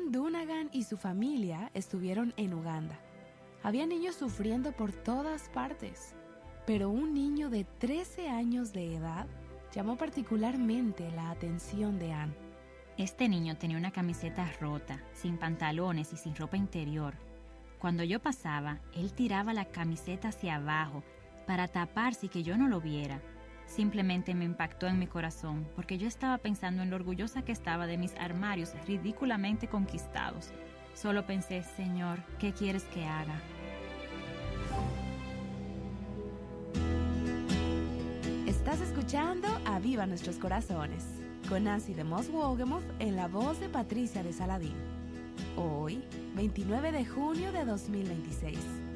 Ann Dunagan y su familia estuvieron en Uganda. Había niños sufriendo por todas partes, pero un niño de 13 años de edad llamó particularmente la atención de Ann. Este niño tenía una camiseta rota, sin pantalones y sin ropa interior. Cuando yo pasaba, él tiraba la camiseta hacia abajo para taparse y que yo no lo viera. Simplemente me impactó en mi corazón porque yo estaba pensando en lo orgullosa que estaba de mis armarios ridículamente conquistados. Solo pensé, Señor, ¿qué quieres que haga? Estás escuchando Aviva Nuestros Corazones, con Nancy de Moss Wogemuth en la voz de Patricia de Saladín. Hoy, 29 de junio de 2026.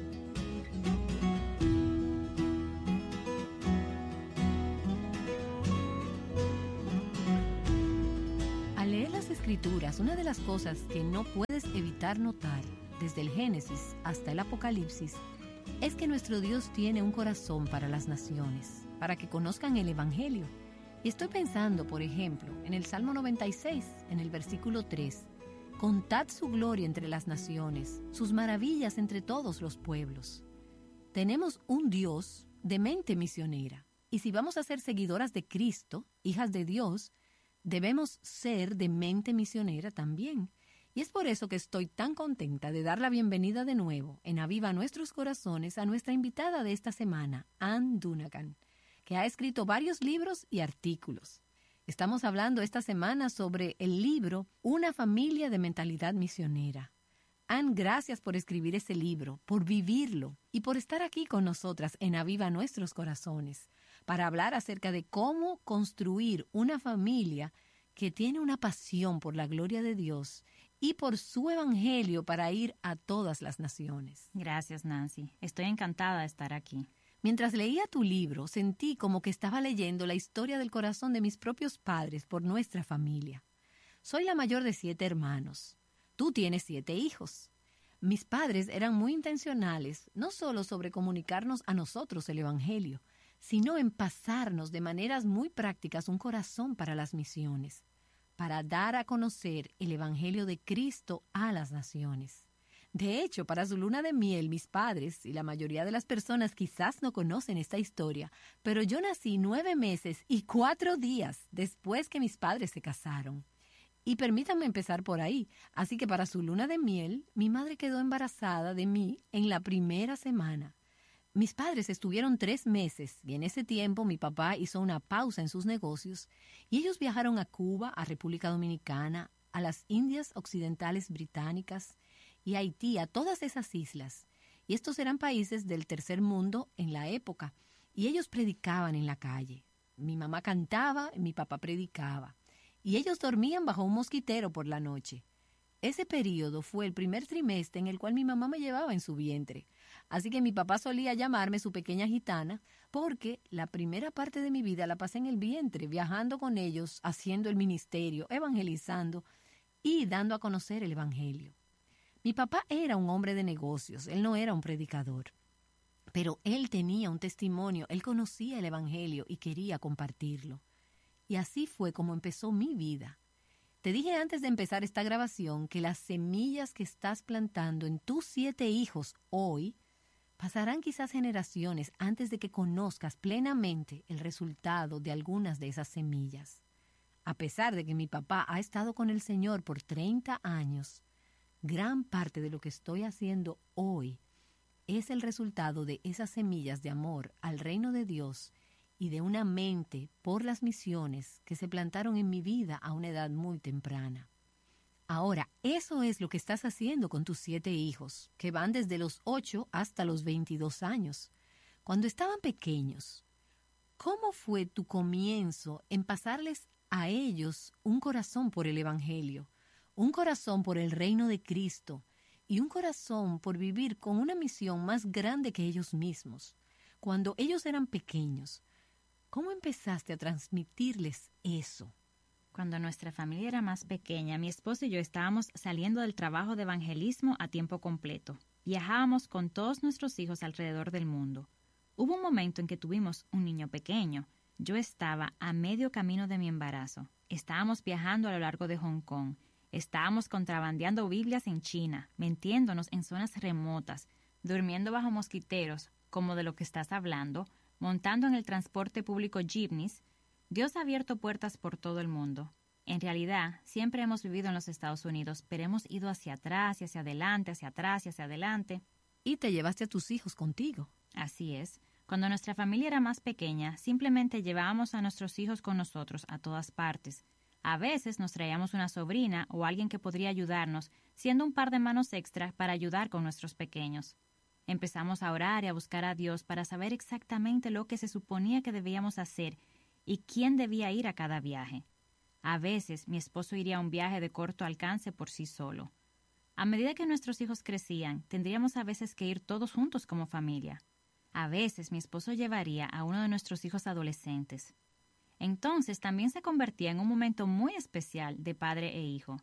Al leer las Escrituras, una de las cosas que no puedes evitar notar, desde el Génesis hasta el Apocalipsis, es que nuestro Dios tiene un corazón para las naciones, para que conozcan el Evangelio. Y estoy pensando, por ejemplo, en el Salmo 96, en el versículo 3. Contad su gloria entre las naciones, sus maravillas entre todos los pueblos. Tenemos un Dios de mente misionera. Y si vamos a ser seguidoras de Cristo, hijas de Dios, debemos ser de mente misionera también. Y es por eso que estoy tan contenta de dar la bienvenida de nuevo en Aviva Nuestros Corazones a nuestra invitada de esta semana, Ann Dunagan, que ha escrito varios libros y artículos. Estamos hablando esta semana sobre el libro Una familia de mentalidad misionera. Ann, gracias por escribir ese libro, por vivirlo y por estar aquí con nosotras en Aviva Nuestros Corazones para hablar acerca de cómo construir una familia que tiene una pasión por la gloria de Dios y por su evangelio para ir a todas las naciones. Gracias, Nancy. Estoy encantada de estar aquí. Mientras leía tu libro, sentí como que estaba leyendo la historia del corazón de mis propios padres por nuestra familia. Soy la mayor de 7 hermanos. Tú tienes 7 hijos. Mis padres eran muy intencionales, no solo sobre comunicarnos a nosotros el evangelio, sino en pasarnos de maneras muy prácticas un corazón para las misiones, para dar a conocer el evangelio de Cristo a las naciones. De hecho, para su luna de miel, mis padres y la mayoría de las personas quizás no conocen esta historia, pero yo nací 9 meses y 4 días después que mis padres se casaron. Y permítanme empezar por ahí. Así que para su luna de miel, mi madre quedó embarazada de mí en la primera semana. Mis padres estuvieron 3 meses y en ese tiempo mi papá hizo una pausa en sus negocios y ellos viajaron a Cuba, a República Dominicana, a las Indias Occidentales Británicas y Haití, a todas esas islas. Y estos eran países del tercer mundo en la época. Y ellos predicaban en la calle. Mi mamá cantaba y mi papá predicaba. Y ellos dormían bajo un mosquitero por la noche. Ese periodo fue el primer trimestre en el cual mi mamá me llevaba en su vientre. Así que mi papá solía llamarme su pequeña gitana porque la primera parte de mi vida la pasé en el vientre, viajando con ellos, haciendo el ministerio, evangelizando y dando a conocer el evangelio. Mi papá era un hombre de negocios, él no era un predicador, pero él tenía un testimonio, él conocía el evangelio y quería compartirlo. Y así fue como empezó mi vida. Te dije antes de empezar esta grabación que las semillas que estás plantando en tus 7 hijos hoy pasarán quizás generaciones antes de que conozcas plenamente el resultado de algunas de esas semillas. A pesar de que mi papá ha estado con el Señor por 30 años, gran parte de lo que estoy haciendo hoy es el resultado de esas semillas de amor al reino de Dios y de una mente por las misiones que se plantaron en mi vida a una edad muy temprana. Ahora, eso es lo que estás haciendo con tus 7 hijos, que van desde los 8 hasta los 22 años. Cuando estaban pequeños, ¿cómo fue tu comienzo en pasarles a ellos un corazón por el evangelio? Un corazón por el reino de Cristo y un corazón por vivir con una misión más grande que ellos mismos. Cuando ellos eran pequeños, ¿cómo empezaste a transmitirles eso? Cuando nuestra familia era más pequeña, mi esposo y yo estábamos saliendo del trabajo de evangelismo a tiempo completo. Viajábamos con todos nuestros hijos alrededor del mundo. Hubo un momento en que tuvimos un niño pequeño. Yo estaba a medio camino de mi embarazo. Estábamos viajando a lo largo de Hong Kong. Estábamos contrabandeando Biblias en China, metiéndonos en zonas remotas, durmiendo bajo mosquiteros, como de lo que estás hablando, montando en el transporte público jeepneys. Dios ha abierto puertas por todo el mundo. En realidad, siempre hemos vivido en los Estados Unidos, pero hemos ido hacia atrás y hacia adelante, hacia atrás y hacia adelante. Y te llevaste a tus hijos contigo. Así es. Cuando nuestra familia era más pequeña, simplemente llevábamos a nuestros hijos con nosotros a todas partes. A veces nos traíamos una sobrina o alguien que podría ayudarnos, siendo un par de manos extra para ayudar con nuestros pequeños. Empezamos a orar y a buscar a Dios para saber exactamente lo que se suponía que debíamos hacer y quién debía ir a cada viaje. A veces mi esposo iría a un viaje de corto alcance por sí solo. A medida que nuestros hijos crecían, tendríamos a veces que ir todos juntos como familia. A veces mi esposo llevaría a uno de nuestros hijos adolescentes. Entonces también se convertía en un momento muy especial de padre e hijo.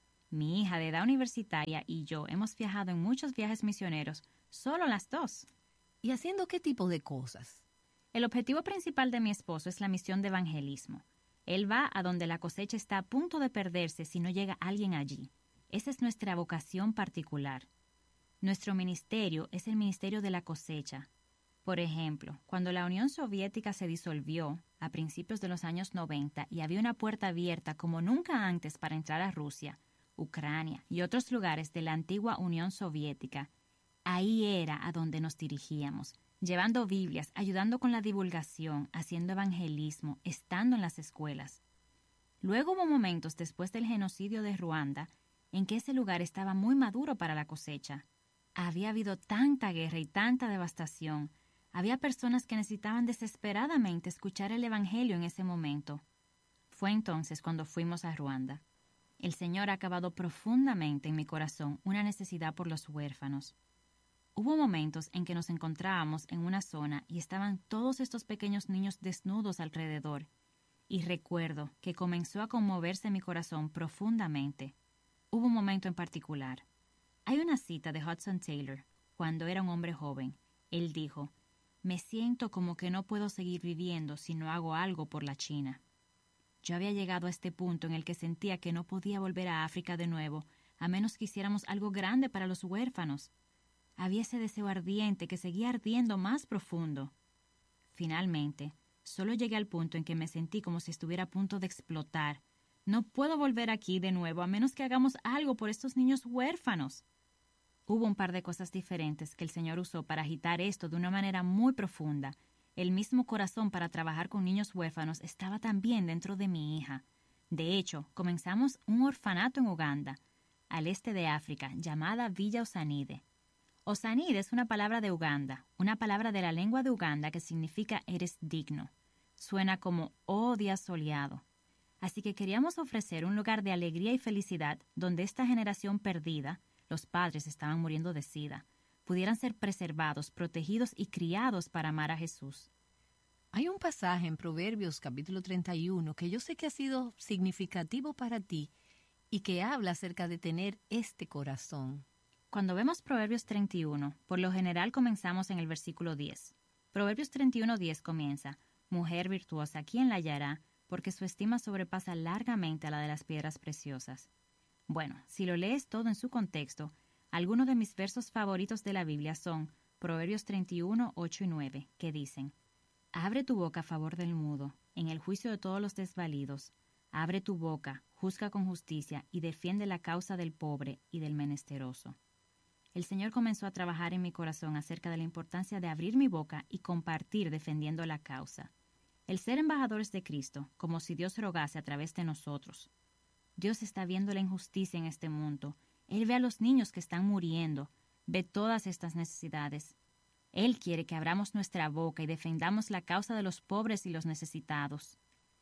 Mi hija de edad universitaria y yo hemos viajado en muchos viajes misioneros, solo las dos. ¿Y haciendo qué tipo de cosas? El objetivo principal de mi esposo es la misión de evangelismo. Él va a donde la cosecha está a punto de perderse si no llega alguien allí. Esa es nuestra vocación particular. Nuestro ministerio es el ministerio de la cosecha. Por ejemplo, cuando la Unión Soviética se disolvió a principios de los años 90 y había una puerta abierta como nunca antes para entrar a Rusia, Ucrania y otros lugares de la antigua Unión Soviética, ahí era a donde nos dirigíamos, llevando Biblias, ayudando con la divulgación, haciendo evangelismo, estando en las escuelas. Luego hubo momentos después del genocidio de Ruanda en que ese lugar estaba muy maduro para la cosecha. Había habido tanta guerra y tanta devastación. Había personas que necesitaban desesperadamente escuchar el evangelio en ese momento. Fue entonces cuando fuimos a Ruanda. El Señor ha acabado profundamente en mi corazón una necesidad por los huérfanos. Hubo momentos en que nos encontrábamos en una zona y estaban todos estos pequeños niños desnudos alrededor, y recuerdo que comenzó a conmoverse mi corazón profundamente. Hubo un momento en particular. Hay una cita de Hudson Taylor, cuando era un hombre joven. Él dijo: «Me siento como que no puedo seguir viviendo si no hago algo por la China». Yo había llegado a este punto en el que sentía que no podía volver a África de nuevo, a menos que hiciéramos algo grande para los huérfanos. Había ese deseo ardiente que seguía ardiendo más profundo. Finalmente, solo llegué al punto en que me sentí como si estuviera a punto de explotar. No puedo volver aquí de nuevo a menos que hagamos algo por estos niños huérfanos. Hubo un par de cosas diferentes que el Señor usó para agitar esto de una manera muy profunda. El mismo corazón para trabajar con niños huérfanos estaba también dentro de mi hija. De hecho, comenzamos un orfanato en Uganda, al este de África, llamada Villa Osanide. Osanide es una palabra de Uganda, una palabra de la lengua de Uganda que significa eres digno. Suena como oh día soleado. Así que queríamos ofrecer un lugar de alegría y felicidad donde esta generación perdida, los padres estaban muriendo de sida, pudieran ser preservados, protegidos y criados para amar a Jesús. Hay un pasaje en Proverbios capítulo 31 que yo sé que ha sido significativo para ti y que habla acerca de tener este corazón. Cuando vemos Proverbios 31, por lo general comenzamos en el versículo 10. Proverbios 31:10 comienza: «Mujer virtuosa, ¿quién la hallará? Porque su estima sobrepasa largamente a la de las piedras preciosas». Bueno, si lo lees todo en su contexto, algunos de mis versos favoritos de la Biblia son Proverbios 31, 8 y 9, que dicen: «Abre tu boca a favor del mudo, en el juicio de todos los desvalidos. Abre tu boca, juzga con justicia y defiende la causa del pobre y del menesteroso». El Señor comenzó a trabajar en mi corazón acerca de la importancia de abrir mi boca y compartir defendiendo la causa. El ser embajadores de Cristo, como si Dios rogase a través de nosotros. Dios está viendo la injusticia en este mundo. Él ve a los niños que están muriendo, ve todas estas necesidades. Él quiere que abramos nuestra boca y defendamos la causa de los pobres y los necesitados.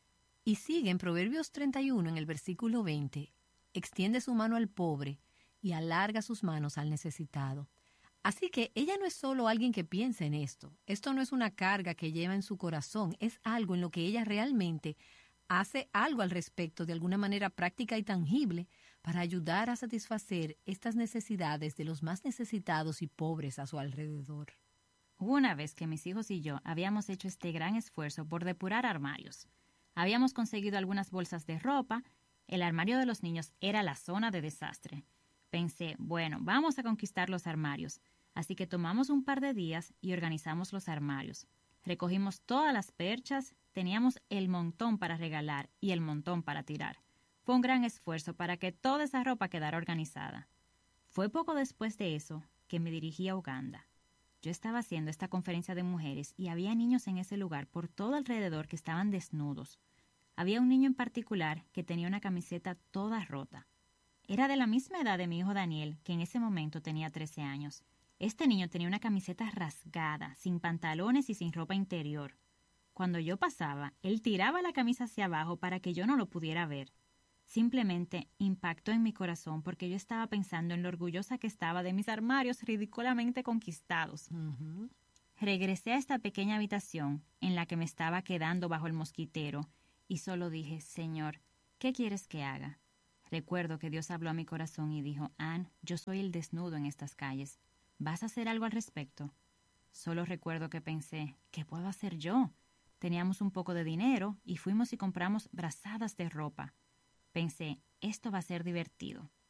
Y sigue en Proverbios 31, en el versículo 20, extiende su mano al pobre y alarga sus manos al necesitado. Así que ella no es solo alguien que piensa en esto. Esto no es una carga que lleva en su corazón, es algo en lo que ella realmente hace algo al respecto de alguna manera práctica y tangible para ayudar a satisfacer estas necesidades de los más necesitados y pobres a su alrededor. Hubo una vez que mis hijos y yo habíamos hecho este gran esfuerzo por depurar armarios. Habíamos conseguido algunas bolsas de ropa El armario de los niños era la zona de desastre. Pensé, bueno, vamos a conquistar los armarios. Así que tomamos un par de días y organizamos los armarios. Recogimos todas las perchas, teníamos el montón para regalar y el montón para tirar. Fue un gran esfuerzo para que toda esa ropa quedara organizada. Fue poco después de eso que me dirigí a Uganda. Yo estaba haciendo esta conferencia de mujeres y había niños en ese lugar por todo alrededor que estaban desnudos. Había un niño en particular que tenía una camiseta toda rota. Era de la misma edad de mi hijo Daniel, que en ese momento tenía 13 años. Este niño tenía una camiseta rasgada, sin pantalones y sin ropa interior. Cuando yo pasaba, él tiraba la camisa hacia abajo para que yo no lo pudiera ver. Simplemente impactó en mi corazón porque yo estaba pensando en lo orgullosa que estaba de mis armarios ridículamente conquistados. Regresé a esta pequeña habitación en la que me estaba quedando bajo el mosquitero y solo dije, Señor, ¿qué quieres que haga? Recuerdo que Dios habló a mi corazón y dijo, Ann, yo soy el desnudo en estas calles. ¿Vas a hacer algo al respecto? Solo recuerdo que pensé, ¿qué puedo hacer yo? Teníamos un poco de dinero y fuimos y compramos brazadas de ropa. Pensé, esto va a ser divertido.